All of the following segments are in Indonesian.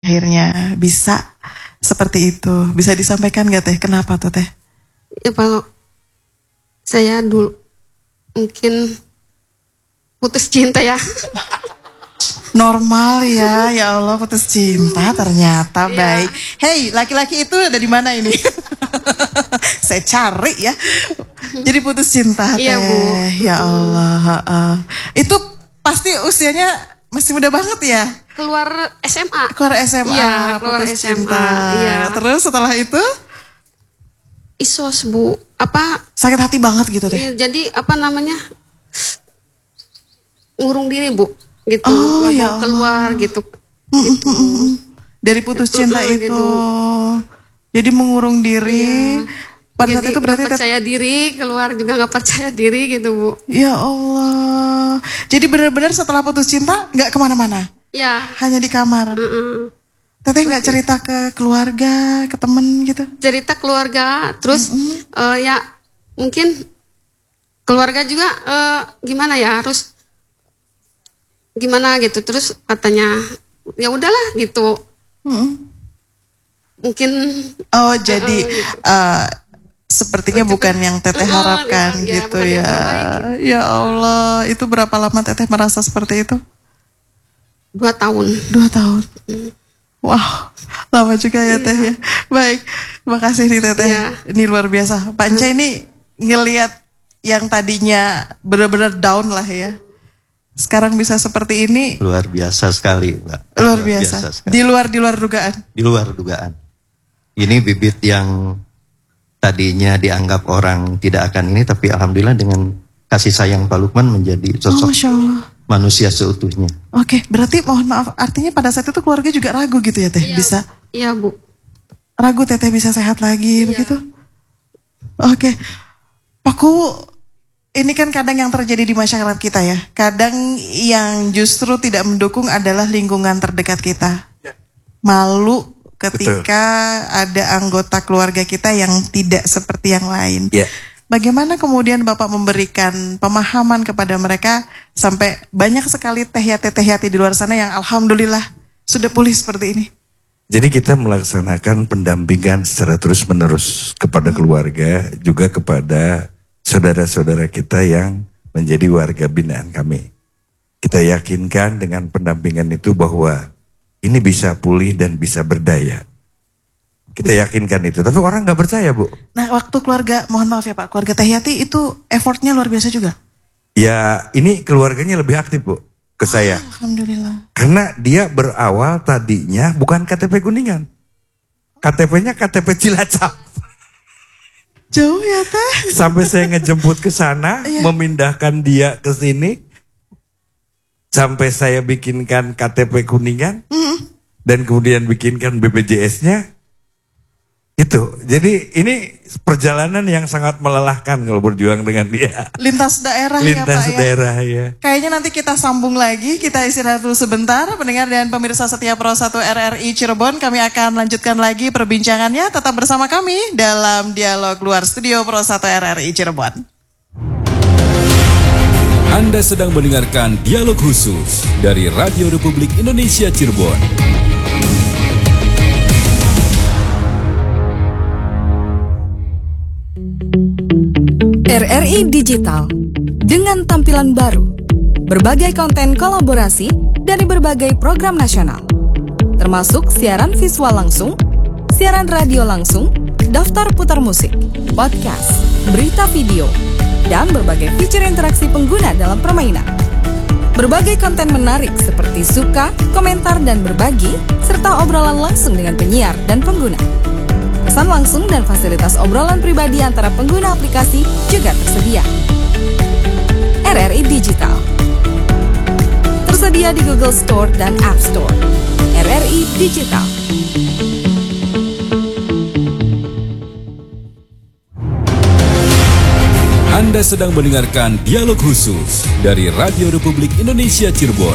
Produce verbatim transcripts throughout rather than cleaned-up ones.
akhirnya bisa seperti itu. Bisa disampaikan gak Teh? Kenapa tuh Teh? Ya kalau saya dulu mungkin putus cinta ya. Normal ya, ya Allah putus cinta ternyata Iya. baik. Hey, laki-laki itu ada di mana ini? Saya cari ya. Jadi putus cinta Teh. Iya, Bu. Ya Allah. uh. Itu pasti usianya masih muda banget ya? Keluar S M A. Keluar S M A, Iya, keluar putus S M A. cinta. Iya. Terus setelah itu Isos, Bu. Apa? sakit hati banget gitu Teh. Iya, jadi apa namanya? Ngurung diri, Bu. Gitu. Oh, Nggak ya mau keluar gitu. Mm, Gitu. mm, mm, mm. Dari putus Gitu, cinta gitu. itu. Jadi mengurung diri. Pada saat Jadi itu berarti nggak percaya diri, keluar juga nggak percaya diri gitu, Bu. ya Allah. Jadi benar-benar setelah putus cinta nggak kemana-mana, Ya. hanya di kamar. Mm-mm. Teteh nggak cerita ke keluarga, ke temen gitu? Cerita keluarga, terus eh, ya mungkin keluarga juga eh, gimana ya, harus gimana gitu. Terus katanya ya udahlah gitu. Mm-mm. Mungkin Oh jadi Uh-uh, gitu. uh, sepertinya bukan yang Teteh Uh-uh, harapkan ya, gitu bukan yang ya. terbaik, Ya Allah, itu berapa lama Teteh merasa seperti itu? dua tahun. Dua tahun. Wah, lama juga ya Teh ya. Baik, makasih nih Teteh. Iya. Ini luar biasa. Panca ini ngelihat yang tadinya benar-benar down lah ya. Sekarang bisa seperti ini Luar biasa sekali, Mbak. luar biasa. sekali. Di luar di luar dugaan. Di luar dugaan. Ini bibit yang tadinya dianggap orang tidak akan ini, tapi alhamdulillah dengan kasih sayang Pak Lukman menjadi Oh, sosok Masya Allah. manusia seutuhnya. Oke, berarti mohon maaf, artinya pada saat itu keluarga juga ragu gitu ya Teh? Iya. Bisa Iya, Bu. ragu Teteh bisa sehat lagi begitu? Oke, Pak Ku, ini kan kadang yang terjadi di masyarakat kita ya. Kadang yang justru tidak mendukung adalah lingkungan terdekat kita. Malu ketika ada anggota keluarga kita yang tidak seperti yang lain. Ya. Bagaimana kemudian Bapak memberikan pemahaman kepada mereka sampai banyak sekali teh yati teh yati di luar sana yang alhamdulillah sudah pulih seperti ini. Jadi kita melaksanakan pendampingan secara terus menerus kepada keluarga, juga kepada saudara-saudara kita yang menjadi warga binaan kami. Kita yakinkan dengan pendampingan itu bahwa ini bisa pulih dan bisa berdaya. Kita yakinkan itu, tapi orang nggak percaya, Bu. Nah, waktu keluarga, mohon maaf ya Pak, keluarga Teh Yati itu effortnya luar biasa juga. Ya, ini keluarganya lebih aktif, Bu, ke saya. Alhamdulillah. Karena dia berawal tadinya bukan K T P Kuningan. K T P-nya K T P Cilacap. Jauh ya Teh. Sampai saya ngejemput ke sana, Iya. memindahkan dia ke sini. Sampai saya bikinkan K T P Kuningan. Mm. Dan kemudian bikinkan B P J S-nya. Itu. Jadi ini perjalanan yang sangat melelahkan kalau berjuang dengan dia. Lintas daerah ya Pak Lintas ya. daerah ya. Kayaknya nanti kita sambung lagi, kita istirahat dulu sebentar. Pendengar dan pemirsa setia Pro satu R R I Cirebon, kami akan lanjutkan lagi perbincangannya. Tetap bersama kami dalam dialog luar studio Pro satu R R I Cirebon. Anda sedang mendengarkan dialog khusus dari Radio Republik Indonesia Cirebon. R R I Digital dengan tampilan baru, berbagai konten kolaborasi dari berbagai program nasional, termasuk siaran visual langsung, siaran radio langsung, daftar putar musik, podcast, berita video, dan berbagai fitur interaksi pengguna dalam permainan. Berbagai konten menarik seperti suka, komentar, dan berbagi, serta obrolan langsung dengan penyiar dan pengguna. Pesan langsung dan fasilitas obrolan pribadi antara pengguna aplikasi juga tersedia. R R I Digital tersedia di Google Store dan App Store. R R I Digital. Anda sedang mendengarkan dialog khusus dari Radio Republik Indonesia Cirebon.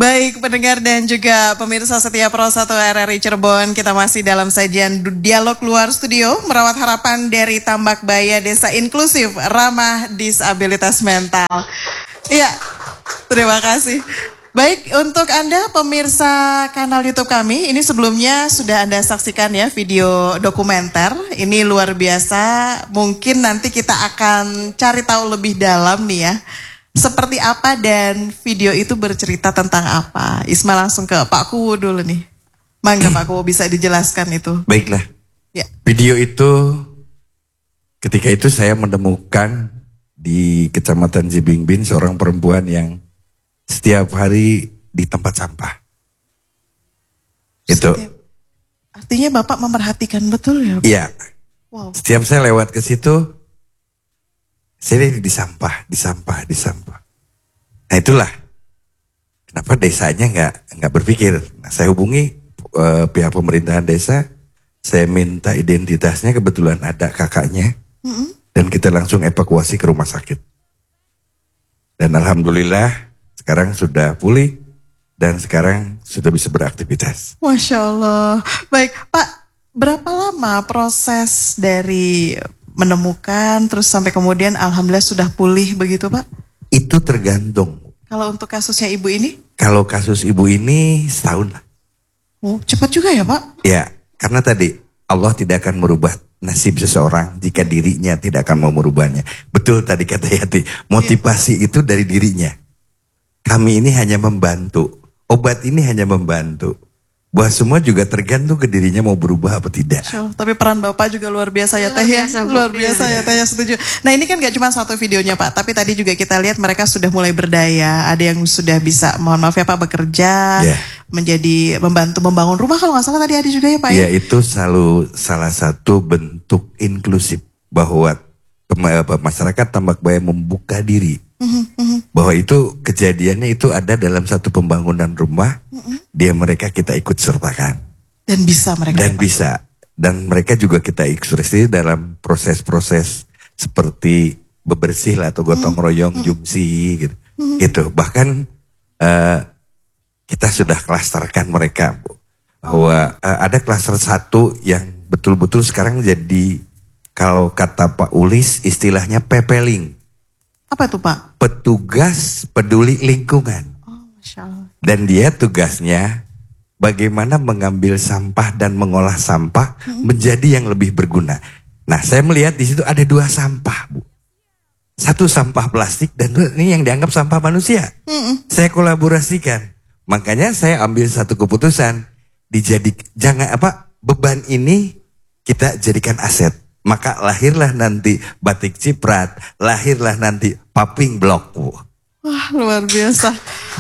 Baik pendengar dan juga pemirsa setia Pro satu R R I Cirebon, kita masih dalam sajian dialog luar studio merawat harapan dari Tambak Baya, desa inklusif ramah disabilitas mental. Iya, terima kasih. Baik, untuk Anda pemirsa kanal YouTube kami, ini sebelumnya sudah Anda saksikan ya video dokumenter. Ini luar biasa, mungkin nanti kita akan cari tahu lebih dalam nih ya. Seperti apa dan video itu bercerita tentang apa? Isma langsung ke Pak Kuwu dulu nih. Mangga Pak Kuwu bisa dijelaskan itu. Baiklah. Ya. Video itu ketika itu saya menemukan di Kecamatan Jibingbin seorang perempuan yang setiap hari di tempat sampah. Itu. Setiap, artinya Bapak memerhatikan betul ya? Iya. Wow. Setiap saya lewat ke situ, saya di sampah, di sampah, di sampah. Nah itulah kenapa desanya nggak nggak berpikir. Nah, saya hubungi uh, pihak pemerintahan desa, saya minta identitasnya, kebetulan ada kakaknya, mm-hmm. dan kita langsung evakuasi ke rumah sakit. Dan alhamdulillah sekarang sudah pulih dan sekarang sudah bisa beraktivitas. Masya Allah. Baik Pak, berapa lama proses dari menemukan terus sampai kemudian alhamdulillah sudah pulih begitu Pak? Itu tergantung. Kalau untuk kasusnya ibu ini? Kalau kasus ibu ini setahun lah. Oh, cepat juga ya Pak? Ya, karena tadi Allah tidak akan merubah nasib seseorang jika dirinya tidak akan mau merubahnya. Betul tadi kata Yati, motivasi yeah. itu dari dirinya. Kami ini hanya membantu, obat ini hanya membantu. Bahwa semua juga tergantung ke dirinya mau berubah apa tidak. Sure, tapi peran Bapak juga luar biasa ya Teh ya. Luar biasa ya Teh ya, setuju. Nah ini kan gak cuma satu videonya Pak, tapi tadi juga kita lihat mereka sudah mulai berdaya. Ada yang sudah bisa, mohon maaf ya Pak, bekerja, yeah. menjadi membantu membangun rumah kalau nggak salah tadi ada juga ya Pak ya. Ya itu selalu salah satu bentuk inklusif bahwa masyarakat Tambak Baya membuka diri. Mm-hmm. Bahwa itu kejadiannya itu ada dalam satu pembangunan rumah, mm-hmm. dia mereka kita ikut sertakan. Dan bisa mereka. Dan bisa. Dan mereka juga kita ikut sertakan dalam proses-proses seperti bebersih lah atau gotong royong, mm-hmm. jungsi gitu. Mm-hmm. Gitu. Bahkan uh, kita sudah klasterkan mereka bahwa uh, ada klaster satu yang betul-betul sekarang jadi kalau kata Pak Ulis istilahnya pepeling. Apa itu Pak? Petugas peduli lingkungan. Oh, Masya Allah. Dan dia tugasnya bagaimana mengambil sampah dan mengolah sampah hmm. menjadi yang lebih berguna. Nah saya melihat di situ ada dua sampah Bu. Satu sampah plastik dan ini yang dianggap sampah manusia. Hmm. Saya kolaborasikan. Makanya saya ambil satu keputusan. Dijadik, jangan apa beban ini kita jadikan aset. Maka lahirlah nanti batik ciprat, lahirlah nanti paping blok. Wah luar biasa.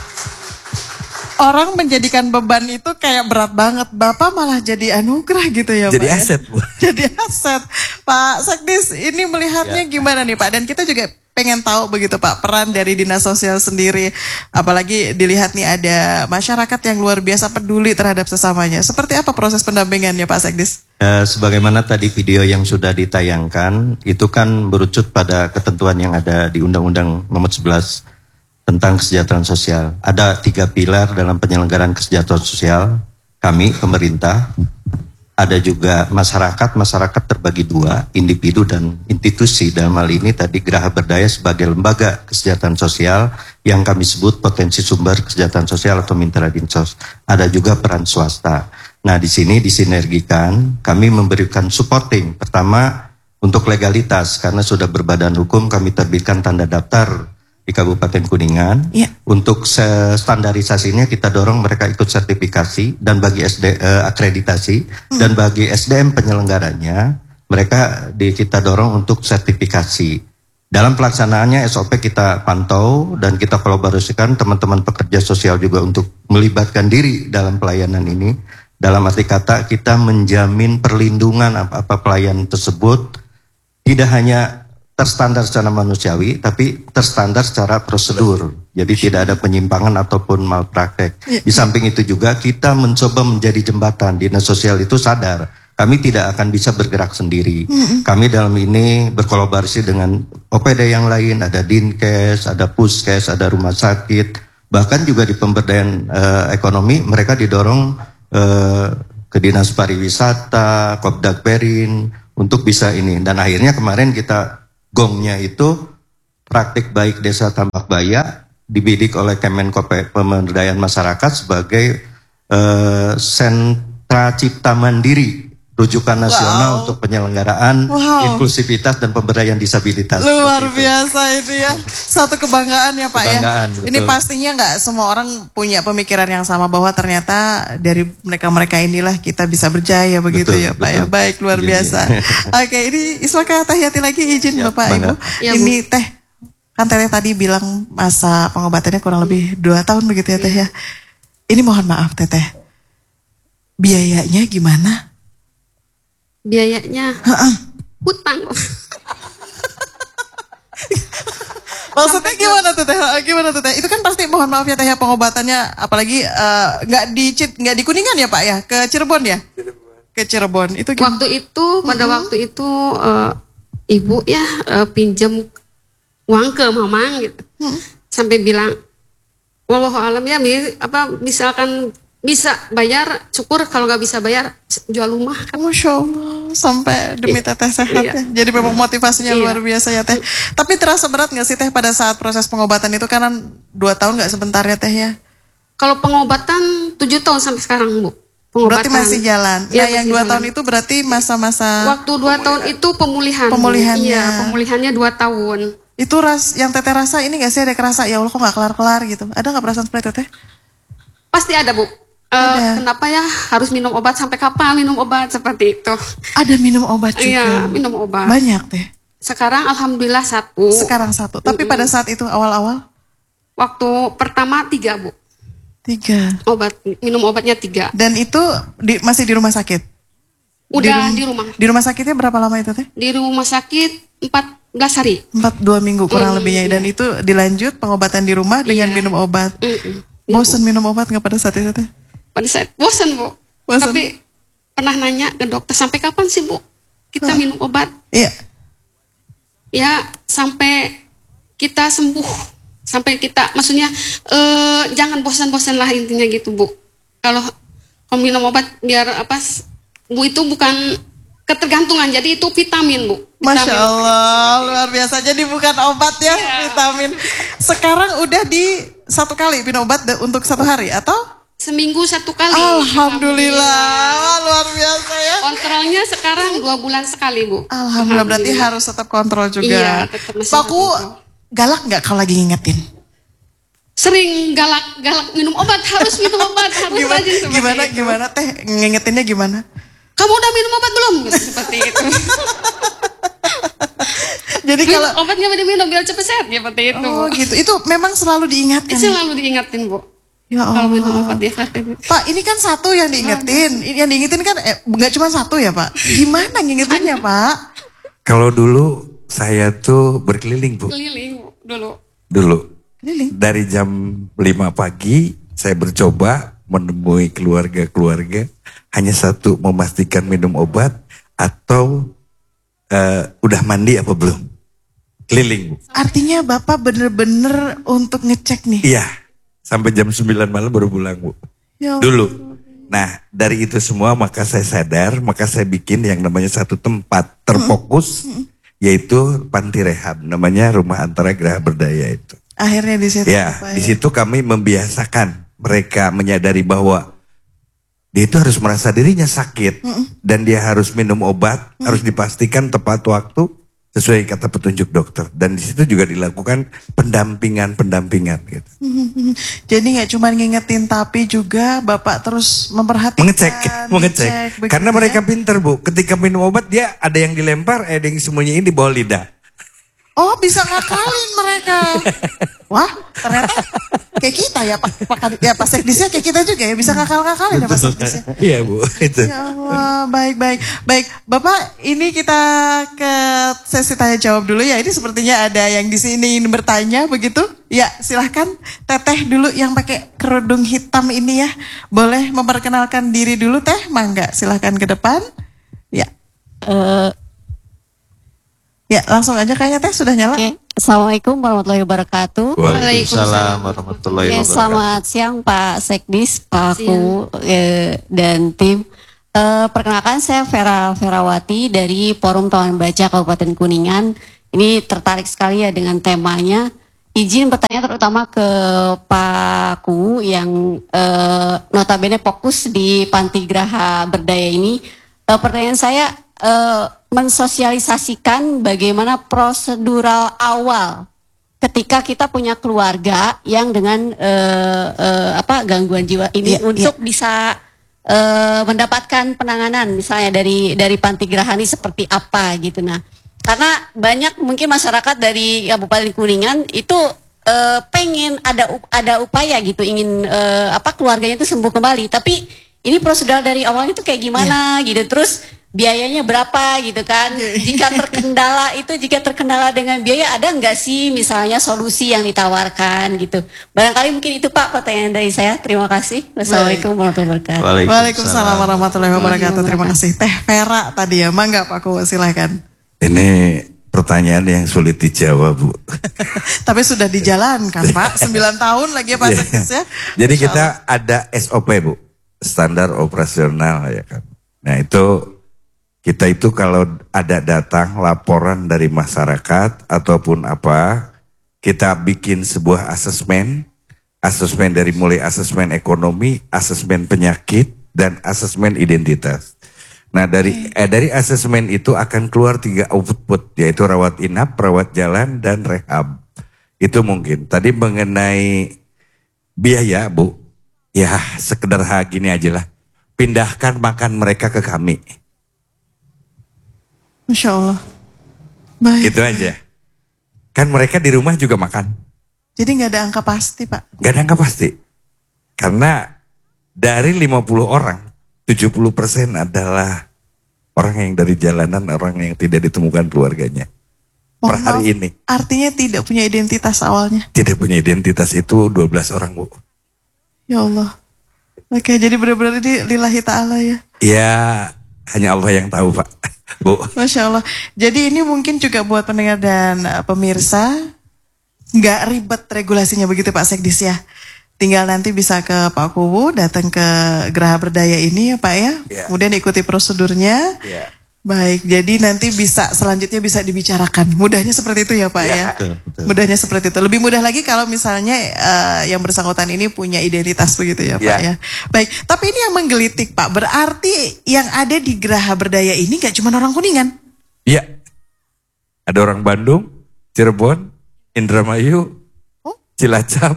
Orang menjadikan beban itu kayak berat banget. Bapak malah jadi anugerah gitu ya jadi Pak. Jadi aset. Ya? Jadi aset. Pak Sekdis ini melihatnya ya. Gimana nih Pak? Dan kita juga pengen tahu begitu Pak peran dari Dinas Sosial sendiri. Apalagi dilihat nih ada masyarakat yang luar biasa peduli terhadap sesamanya. Seperti apa proses pendampingannya Pak Sekdis? Eh, sebagaimana tadi video yang sudah ditayangkan, itu kan berucut pada ketentuan yang ada di Undang-Undang Nomor sebelas tentang kesejahteraan sosial. Ada tiga pilar dalam penyelenggaraan kesejahteraan sosial. Kami, pemerintah, ada juga masyarakat. Masyarakat terbagi dua, individu dan institusi. Dalam hal ini tadi Geraha Berdaya sebagai lembaga kesejahteraan sosial yang kami sebut potensi sumber kesejahteraan sosial atau mitra dinsos. Ada juga peran swasta. Nah di sini disinergikan, kami memberikan supporting. Pertama untuk legalitas, karena sudah berbadan hukum kami terbitkan tanda daftar di Kabupaten Kuningan. Ya. Untuk standarisasinya kita dorong mereka ikut sertifikasi dan bagi S D eh, akreditasi hmm. dan bagi S D M penyelenggaranya mereka di, kita dorong untuk sertifikasi. Dalam pelaksanaannya S O P kita pantau dan kita kolaborasikan teman-teman pekerja sosial juga untuk melibatkan diri dalam pelayanan ini. Dalam arti kata kita menjamin perlindungan apa-apa pelayan tersebut tidak hanya terstandar secara manusiawi, tapi terstandar secara prosedur. Jadi tidak ada penyimpangan ataupun malpraktek. Di samping itu juga kita mencoba menjadi jembatan. Dinas Sosial itu sadar, kami tidak akan bisa bergerak sendiri. Kami dalam ini berkolaborasi dengan O P D yang lain, ada Dinkes, ada Puskes, ada rumah sakit, Bahkan juga di pemberdayaan uh, ekonomi mereka didorong uh, ke Dinas Pariwisata, Kopdak Perin untuk bisa ini. Dan akhirnya kemarin kita gongnya itu praktik baik desa Tambak Baya dibidik oleh Kemenko Pemberdayaan Masyarakat sebagai uh, sentra cipta mandiri rujukan nasional wow. untuk penyelenggaraan wow. inklusivitas dan pemberdayaan disabilitas. Luar biasa itu ya, satu kebanggaan ya Pak kebanggaan, ya. betul. Ini pastinya nggak semua orang punya pemikiran yang sama bahwa ternyata dari mereka-mereka inilah kita bisa berjaya begitu betul, ya Pak betul. ya. Baik, luar ya, biasa. Ya. Oke, ini Iswaka Tahiyati lagi izin ya, Bapak bangga. Ibu. Ya, ini Bu. Teh, kan Teteh tadi bilang masa pengobatannya kurang lebih dua tahun begitu ya Teh ya. Ini mohon maaf Teteh, biayanya gimana? Biayanya hutang. Maksudnya gimana tuh Teh? Gimana tuh Teh? Itu kan pasti mohon maaf ya Teh ya pengobatannya, apalagi nggak uh, di nggak di Kuningan ya Pak ya, ke Cirebon ya? Ke Cirebon. Itu gimana? Waktu itu pada hmm. waktu itu uh, ibu ya uh, pinjam uang ke mamang gitu, hmm. sampai bilang, wallahu alam ya, apa misalkan bisa bayar, syukur, kalau nggak bisa bayar jual rumah. Masya Allah, sampai demi Teteh sehat iya. ya. Jadi memang motivasinya iya. luar biasa ya Teh. Tapi terasa berat nggak sih Teh pada saat proses pengobatan itu, karena dua tahun nggak sebentar ya Teh ya? Kalau pengobatan tujuh tahun sampai sekarang Bu. Pengobatan. Berarti masih jalan. Ya, nah yang dua tahun itu berarti masa-masa. Waktu dua tahun itu pemulihan. Pemulihannya. Iya, pemulihannya dua tahun. Itu ras yang Teteh rasa ini nggak sih, ada kerasa ya Allah kok nggak kelar-kelar gitu? Ada nggak perasaan seperti itu Teh? Pasti ada Bu. Uh, kenapa ya harus minum obat, sampai kapan minum obat seperti itu? Ada minum obat juga. Iya, minum obat. Banyak Teh. Sekarang alhamdulillah satu. Sekarang satu. Tapi mm-hmm. pada saat itu awal-awal? Waktu pertama tiga Bu. Tiga. Obat, minum obatnya tiga. Dan itu di, masih di rumah sakit? Udah di, di rumah. Di rumah sakitnya berapa lama itu Teh? Di rumah sakit empat belas hari. Empat dua minggu kurang mm, lebihnya. Dan iya. itu dilanjut pengobatan di rumah dengan iya. minum obat. Mm-mm. Bosan minum obat nggak pada saat itu Teh? Pada saat bosan Bu, bosan. Tapi pernah nanya ke dokter, sampai kapan sih Bu kita minum obat? Iya. Ya sampai kita sembuh, sampai kita, maksudnya eh, jangan bosan-bosan lah intinya gitu Bu. Kalau kalau minum obat biar apa, Bu, itu bukan ketergantungan, jadi itu vitamin Bu. Vitamin. Masya Allah, luar biasa. Jadi bukan obat ya, yeah. vitamin. Sekarang udah di satu kali minum obat untuk satu hari atau? Seminggu satu kali. Alhamdulillah. Alhamdulillah, luar biasa ya. Kontrolnya sekarang dua bulan sekali Bu. Alhamdulillah, Alhamdulillah. Berarti harus tetap kontrol juga. Iya, tetap masih Paku galak nggak kalau lagi ngingetin? Sering galak, galak minum obat, harus minum obat, harus gimana, rajin seperti gimana, itu. Gimana Teh ngingetinnya gimana? Kamu udah minum obat belum? Seperti itu. Jadi kalau obatnya diminum biar cepat sehat, seperti itu. Oh gitu, itu memang selalu diingatkan. Selalu diingatin Bu. Ya Allah. Kalau minum obat dia seperti itu. Pak, ini kan satu yang diingetin. Ini yang diingetin kan eh, nggak cuma satu ya Pak. Gimana ngingetinnya Pak? Kalau dulu saya tuh berkeliling Bu. Keliling Bu, dulu. Dulu. Keliling. Dari jam lima pagi saya bercoba menemui keluarga-keluarga, hanya satu, memastikan minum obat atau uh, udah mandi apa belum. Keliling Bu. Artinya Bapak bener-bener untuk ngecek nih. Iya. Sampai jam sembilan malam baru pulang Bu. Ya. Dulu. Nah dari itu semua maka saya sadar, maka saya bikin yang namanya satu tempat terfokus, hmm. yaitu panti rehab, namanya Rumah Antara Geraha Berdaya itu. Akhirnya di situ. Ya, ya? di situ kami membiasakan mereka menyadari bahwa dia itu harus merasa dirinya sakit, hmm. dan dia harus minum obat, hmm. harus dipastikan tepat waktu sesuai kata petunjuk dokter, dan di situ juga dilakukan pendampingan-pendampingan gitu. Jadi nggak cuma ngingetin tapi juga Bapak terus memperhatikan, mengecek, mengecek. Ngecek, Karena ya? mereka pinter Bu, ketika minum obat dia ada yang dilempar, ada yang sembunyiin di bawah lidah. Oh bisa ngakalin mereka. Wah ternyata kayak kita ya Pak, Pak ya Pak Sekdisnya kayak kita juga ya, bisa ngakal-ngakalin ya Pak Sekdisnya. Iya Bu itu. Ya Allah, baik baik baik Bapak, ini kita ke sesi tanya jawab dulu ya. Ini sepertinya ada yang di sini ingin bertanya begitu. Ya silahkan Teteh dulu yang pakai kerudung hitam ini ya, boleh memperkenalkan diri dulu Teh, mangga silahkan ke depan. Ya. Uh. Ya langsung aja kayaknya Teh sudah nyala. Okay. Assalamualaikum warahmatullahi wabarakatuh. Waalaikumsalam warahmatullahi Ya, wabarakatuh. selamat siang Pak Sekdis, Pak Aku eh, dan tim. Eh, perkenalkan saya Vera Verawati dari Forum Taman Baca Kabupaten Kuningan. Ini tertarik sekali ya dengan temanya. Izin bertanya terutama ke Pak Ku yang eh, notabene fokus di Panti Graha Berdaya ini. Eh, pertanyaan saya, eh, mensosialisasikan bagaimana prosedural awal ketika kita punya keluarga yang dengan eh, eh, apa gangguan jiwa ini Iya, untuk bisa eh, mendapatkan penanganan misalnya dari dari Panti Graha ini seperti apa gitu. Nah, karena banyak mungkin masyarakat dari Kabupaten Kuningan itu eh, pengen ada up- ada upaya gitu ingin eh, apa keluarganya itu sembuh kembali, tapi ini prosedur dari awalnya itu kayak gimana gitu, terus biayanya berapa gitu kan? Jika terkendala itu jika terkendala dengan biaya, ada nggak sih misalnya solusi yang ditawarkan gitu? Barangkali mungkin itu Pak pertanyaan dari saya. Terima kasih. Wassalamualaikum warahmatullahi wabarakatuh. Waalaikumsalam warahmatullahi wabarakatuh. Terima kasih. Teh Vera tadi ya, mangga Pak Ku, silakan. Ini pertanyaan yang sulit dijawab, Bu. Tapi sudah dijalankan Pak, sembilan tahun lagi ya Pak Sekdis ya. Jadi kita ada S O P, Bu, standar operasional ya kan. Nah itu kita itu kalau ada datang laporan dari masyarakat ataupun apa, kita bikin sebuah asesmen, asesmen dari mulai asesmen ekonomi, asesmen penyakit, dan asesmen identitas. Nah dari eh, dari asesmen itu akan keluar tiga output, yaitu rawat inap, rawat jalan, dan rehab. Itu mungkin. Tadi mengenai biaya, Bu, ya sekedar ha, gini aja lah. Pindahkan makan mereka ke kami. Masya Allah. Baik. Gitu aja. Kan mereka di rumah juga makan. Jadi nggak ada angka pasti Pak. Gak ada angka pasti. Karena dari lima puluh orang, tujuh puluh persen adalah orang yang dari jalanan, orang yang tidak ditemukan keluarganya. Per Mohon hari maaf, ini. Artinya tidak punya identitas awalnya. Tidak punya identitas itu dua belas orang, Bu. Ya Allah. Oke, jadi benar-benar ini lillahi ta'ala ya. Ya, hanya Allah yang tahu, Pak. Bu. Masya Allah. Jadi ini mungkin juga buat pendengar dan uh, pemirsa, nggak ribet regulasinya begitu Pak Sekdis ya. Tinggal nanti bisa ke Pak Kuwu, datang ke Graha Berdaya ini ya Pak ya. Ya. Kemudian ikuti prosedurnya. Ya. Baik, jadi nanti bisa selanjutnya bisa dibicarakan. Mudahnya seperti itu ya Pak ya. Ya, betul, betul. Mudahnya seperti itu. Lebih mudah lagi kalau misalnya uh, yang bersangkutan ini punya identitas begitu ya Pak ya. Ya. Baik, tapi ini yang menggelitik Pak. Berarti yang ada di Graha Berdaya ini gak cuma orang Kuningan? Iya. Ada orang Bandung, Cirebon, Indramayu, Oh? Cilacap.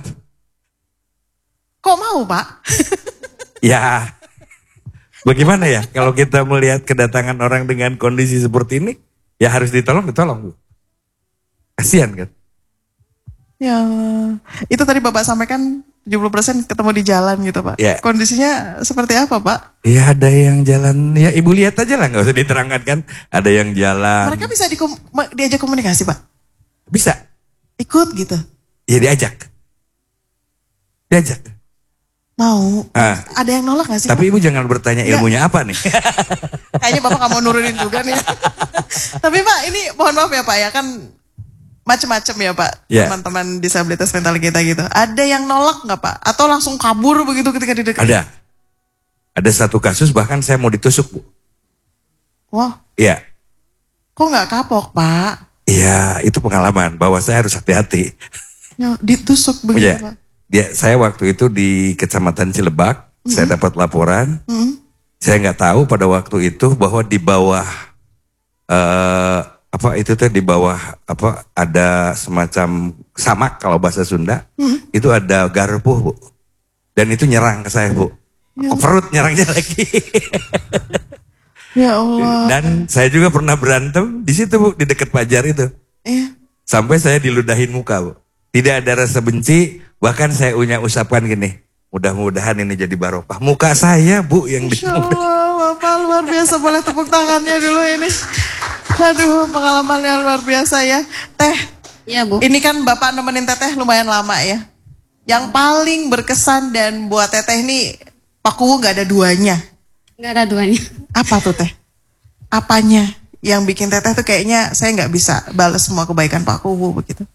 Kok mau Pak? Ya, bagaimana ya kalau kita melihat kedatangan orang dengan kondisi seperti ini, ya harus ditolong, ditolong, Bu. Kasihan kan? Ya, itu tadi Bapak sampaikan tujuh puluh persen ketemu di jalan gitu Pak. Ya. Kondisinya seperti apa Pak? Ya ada yang jalan, ya Ibu lihat aja lah, nggak usah diterangkan kan. Ada yang jalan, Mereka bisa dikom- diajak komunikasi Pak? bisa, Ikut gitu? ya diajak. Diajak. Mau? Ah. Ada yang nolak gak sih Tapi Pak? Ibu jangan bertanya Nggak. ilmunya apa nih. Kayaknya Bapak gak mau nurunin juga nih. Tapi Pak ini mohon maaf ya Pak ya, kan macem-macem ya Pak. Ya. Teman-teman disabilitas mental kita gitu. Ada yang nolak gak Pak? Atau langsung kabur begitu ketika didekat? Ada. Ada satu kasus bahkan saya mau ditusuk, Bu. Wah, Iya. kok gak kapok Pak? Iya, itu pengalaman bahwa saya harus hati-hati. Ya, ditusuk begitu Iya. Pak. Dia, saya waktu itu di Kecamatan Cilebak, saya dapat laporan. Hmm. Saya nggak tahu pada waktu itu bahwa di bawah eh apa itu tuh di bawah apa ada semacam samak kalau bahasa Sunda, itu ada garpuh, Bu. Dan itu nyerang ke saya, Bu. Ke perut nyerangnya lagi. Ya Allah. Dan saya juga pernah berantem di situ, Bu, di dekat pajar itu. Iya. Sampai saya diludahin muka, Bu. Tidak ada rasa benci, bahkan saya punya usapan gini. Mudah-mudahan ini jadi barokah. Muka saya, Bu, yang di Masya Allah, Bapak luar biasa. Boleh tepuk tangannya dulu ini. Aduh, pengalaman yang luar biasa ya. Teh, Iya Bu. ini kan Bapak nemenin Teteh lumayan lama ya. Yang paling berkesan dan buat Teteh ini, Pak Kuwu gak ada duanya. Nggak ada duanya. Apa tuh Teh? Apanya yang bikin teteh tuh kayaknya saya nggak bisa balas semua kebaikan Pak Kuwu begitu?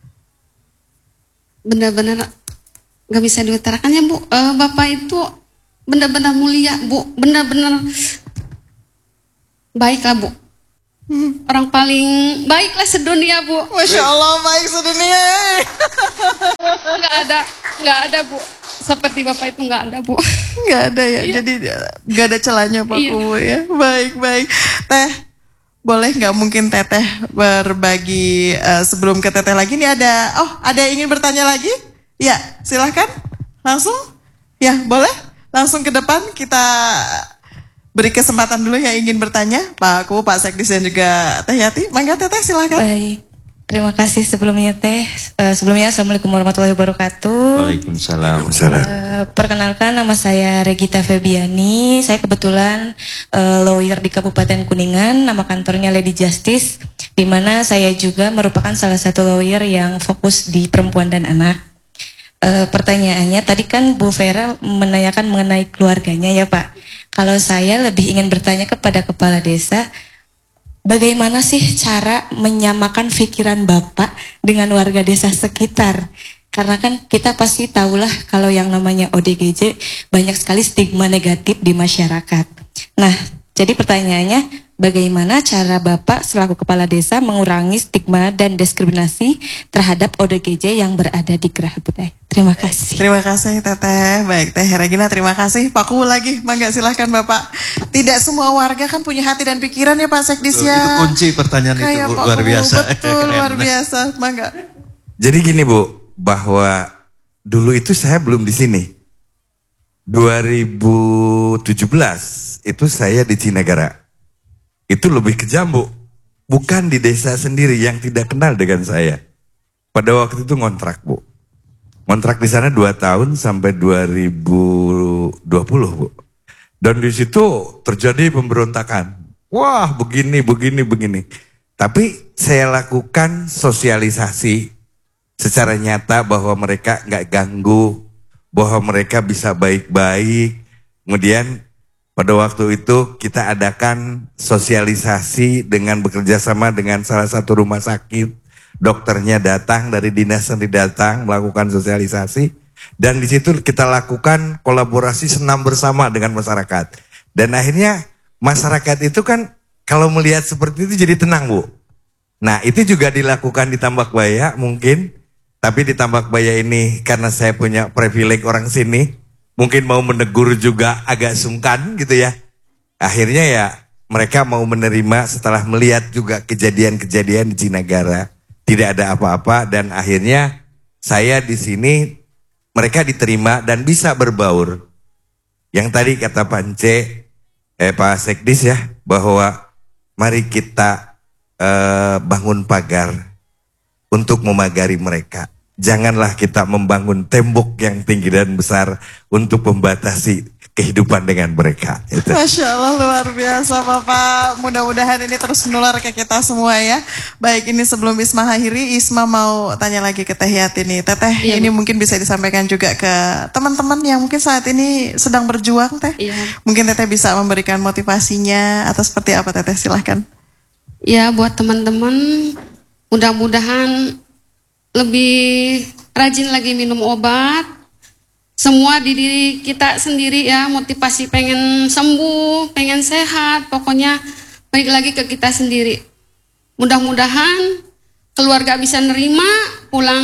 Benar-benar nggak bisa diutarakan ya Bu. Eh, Bapak itu benar-benar mulia Bu, benar-benar baik lah Bu. Hmm. Orang paling baik lah sedunia Bu. Masya Allah baik sedunia. Nggak ada, nggak ada Bu. Seperti Bapak itu nggak ada Bu. Nggak ada ya, Iya. jadi nggak ada celahnya Pak Iya. Kuwu ya. Baik baik. Teh, boleh nggak mungkin Teteh berbagi uh, sebelum ke Teteh lagi nih ada, oh ada yang ingin bertanya lagi? Ya silahkan langsung. Ya boleh langsung ke depan kita beri kesempatan dulu yang ingin bertanya, Pak Kuwu, Pak Sekdis dan juga Teh Yati. Mangga Teteh silakan. Baik, terima kasih sebelumnya Teh. Uh, sebelumnya Assalamualaikum warahmatullahi wabarakatuh. Waalaikumsalam. Uh, perkenalkan nama saya Regita Febiani. Saya kebetulan uh, lawyer di Kabupaten Kuningan. Nama kantornya Lady Justice, di mana saya juga merupakan salah satu lawyer yang fokus di perempuan dan anak. Uh, pertanyaannya tadi kan Bu Vera menanyakan mengenai keluarganya ya Pak. Kalau saya lebih ingin bertanya kepada kepala desa, bagaimana sih cara menyamakan pikiran Bapak dengan warga desa sekitar? Karena kan kita pasti tahulah kalau yang namanya O D G J banyak sekali stigma negatif di masyarakat. Nah, jadi pertanyaannya, bagaimana cara Bapak selaku kepala desa mengurangi stigma dan diskriminasi terhadap O D G J yang berada di Gerah Budaya? Terima kasih. Terima kasih Teteh. Baik Teh Regina, terima kasih. Pak Kuwu lagi, mangga silahkan Bapak. Tidak semua warga kan punya hati dan pikiran ya Pak Sekdis ya. Itu kunci pertanyaan Kayak itu Bu, Pak luar Kuwu, biasa. betul luar biasa. Mangga. Jadi gini Bu, bahwa dulu itu saya belum di sini. dua ribu tujuh belas itu saya di Cinegara. Itu lebih kejam Bu. Bukan di desa sendiri yang tidak kenal dengan saya. Pada waktu itu ngontrak Bu. Ngontrak di sana dua tahun sampai dua ribu dua puluh Bu. Dan di situ terjadi pemberontakan. Wah begini, begini, begini. Tapi saya lakukan sosialisasi secara nyata bahwa mereka nggak ganggu, bahwa mereka bisa baik-baik. Kemudian pada waktu itu kita adakan sosialisasi dengan bekerja sama dengan salah satu rumah sakit. Dokternya datang, dari dinas nanti datang melakukan sosialisasi. Dan di situ kita lakukan kolaborasi senam bersama dengan masyarakat. Dan akhirnya masyarakat itu kan kalau melihat seperti itu jadi tenang Bu. Nah itu juga dilakukan di Tambakbaya mungkin. Tapi di Tambakbaya ini karena saya punya privilege orang sini, mungkin mau menegur juga agak sungkan gitu ya. Akhirnya ya mereka mau menerima setelah melihat juga kejadian-kejadian di Cinegara. Tidak ada apa-apa dan akhirnya saya di sini mereka diterima dan bisa berbaur. Yang tadi kata Pance, eh Pak Sekdis ya, bahwa mari kita eh, bangun pagar untuk memagari mereka. Janganlah kita membangun tembok yang tinggi dan besar untuk membatasi kehidupan dengan mereka. Itu. Masya Allah luar biasa Bapak. Mudah-mudahan ini terus menular ke kita semua ya. Baik, ini sebelum Isma akhiri, Isma mau tanya lagi ke Teh Yati nih. Teteh, Iya, ini Bu. mungkin bisa disampaikan juga ke teman-teman yang mungkin saat ini sedang berjuang Teh. Iya. Mungkin Teteh bisa memberikan motivasinya atau seperti apa Teteh, silahkan. Ya buat teman-teman, mudah-mudahan lebih rajin lagi minum obat. Semua di diri kita sendiri ya, motivasi pengen sembuh, pengen sehat, pokoknya balik lagi ke kita sendiri. Mudah-mudahan keluarga bisa nerima, pulang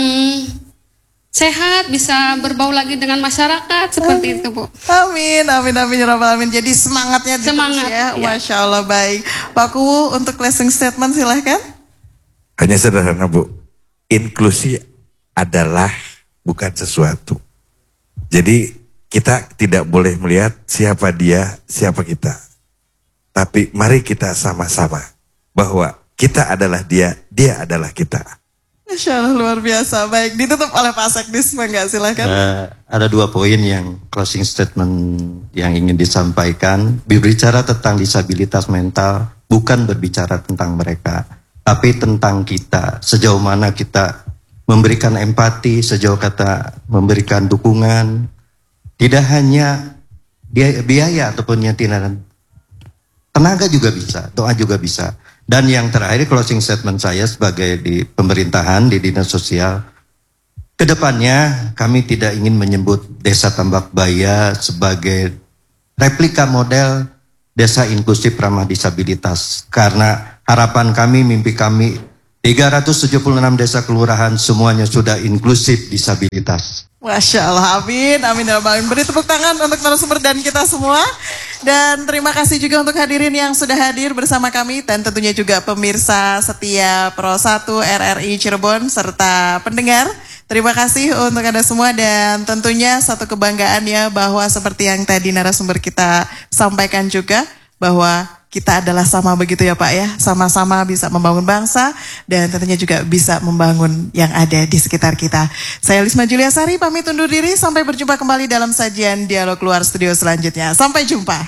sehat, bisa berbau lagi dengan masyarakat, seperti itu Bu. Amin, amin, amin, ya Rabbal alamin. Jadi semangatnya diterus Semangat, ya. ya. Masya Allah, baik. Pak Kuwu untuk closing statement silahkan. Hanya sederhana Bu, inklusi adalah bukan sesuatu. Jadi kita tidak boleh melihat siapa dia, siapa kita. Tapi mari kita sama-sama bahwa kita adalah dia, dia adalah kita. Masya Allah luar biasa. Baik, ditutup oleh Pak Sekdis, mangga silahkan. Eh, ada dua poin yang closing statement yang ingin disampaikan. Berbicara tentang disabilitas mental bukan berbicara tentang mereka, tapi tentang kita. Sejauh mana kita memberikan empati, sejauh kata memberikan dukungan, tidak hanya biaya, biaya ataupun yang tidak, tenaga juga bisa, doa juga bisa. Dan yang terakhir closing statement saya sebagai di pemerintahan, di dinas sosial, kedepannya kami tidak ingin menyebut Desa Tambak Baya sebagai replika model desa inklusif ramah disabilitas. Karena harapan kami, mimpi kami, tiga ratus tujuh puluh enam desa kelurahan semuanya sudah inklusif disabilitas. Masya Allah, amin, amin, amin. Beri tepuk tangan untuk narasumber dan kita semua. Dan terima kasih juga untuk hadirin yang sudah hadir bersama kami. Dan tentunya juga pemirsa setia Pro satu R R I Cirebon serta pendengar. Terima kasih untuk Anda semua dan tentunya satu kebanggaan ya bahwa seperti yang tadi narasumber kita sampaikan juga bahwa kita adalah sama begitu ya Pak ya, sama-sama bisa membangun bangsa dan tentunya juga bisa membangun yang ada di sekitar kita. Saya Lisma Juliasari pamit undur diri, sampai berjumpa kembali dalam sajian Dialog Luar Studio selanjutnya. Sampai jumpa.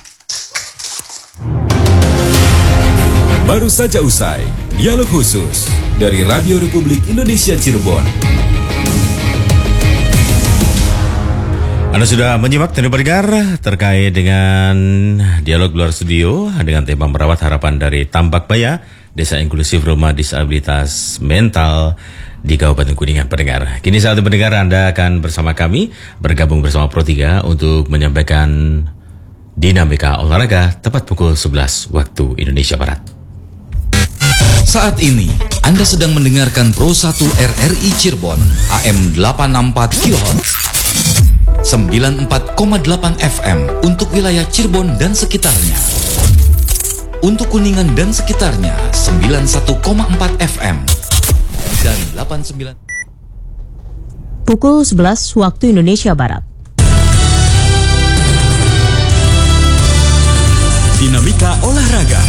Baru saja usai Dialog Khusus dari Radio Republik Indonesia Cirebon. Anda sudah menyimak dan mendengar terkait dengan Dialog Luar Studio dengan tema merawat harapan dari Tambak Baya, Desa Inklusif Rumah Disabilitas Mental di Kabupaten Kuningan. Pendengar, kini saat pendengar Anda akan bersama kami bergabung bersama Pro tiga untuk menyampaikan dinamika olahraga tepat pukul sebelas waktu Indonesia Barat. Saat ini Anda sedang mendengarkan Pro satu R R I Cirebon A M delapan enam empat kilohertz sembilan puluh empat koma delapan F M untuk wilayah Cirebon dan sekitarnya. Untuk Kuningan dan sekitarnya sembilan puluh satu koma empat F M dan delapan puluh sembilan. Pukul sebelas waktu Indonesia Barat. Dinamika olahraga